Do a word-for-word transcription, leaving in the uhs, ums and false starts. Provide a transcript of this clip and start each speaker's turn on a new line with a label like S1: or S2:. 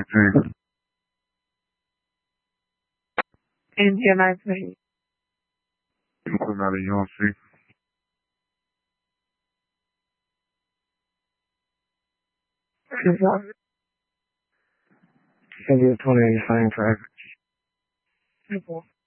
S1: fifty-two.
S2: India nineteen.
S1: You putting out a U F C?
S2: India twenty, same traffic.